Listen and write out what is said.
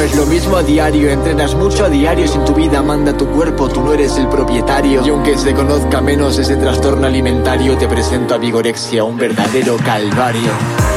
es lo mismo a diario. Entrenas mucho a diario, si en tu vida manda tu cuerpo, tú no eres el propietario. Y aunque se conozca menos ese trastorno alimentario, te presento a Vigorexia, un verdadero calvario.